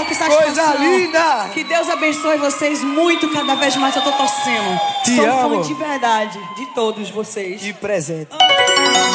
que satisfação. Coisa linda! Que Deus abençoe vocês muito, cada vez mais eu tô torcendo. Te Sou amo. fã de verdade de todos vocês. De presente.